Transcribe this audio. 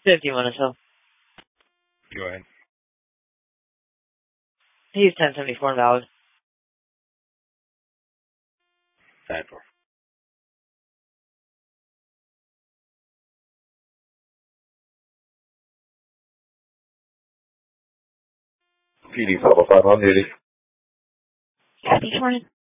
51 as well. Go ahead. He's 1074 invalid. 10-4. PD 505 on duty. Kathy, morning.